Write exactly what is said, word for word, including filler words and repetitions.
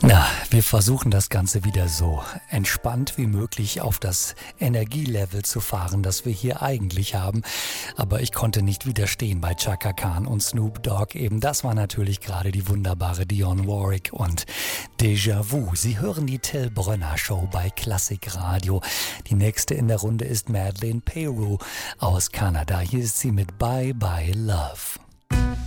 Na, wir versuchen das Ganze wieder so entspannt wie möglich auf das Energielevel zu fahren, das wir hier eigentlich haben. Aber ich konnte nicht widerstehen bei Chaka Khan und Snoop Dogg. Eben das war natürlich gerade die wunderbare Dionne Warwick und Déjà-vu. Sie hören die Till Brönner Show bei Klassikradio. Die nächste in der Runde ist Madeleine Peyrou aus Kanada. Hier ist sie mit Bye Bye Love.